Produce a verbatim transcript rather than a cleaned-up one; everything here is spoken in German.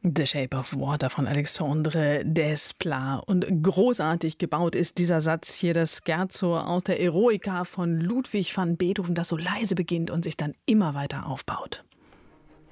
The Shape of Water von Alexandre Desplat. Und großartig gebaut ist dieser Satz hier, das Scherzo aus der Eroica von Ludwig van Beethoven, das so leise beginnt und sich dann immer weiter aufbaut.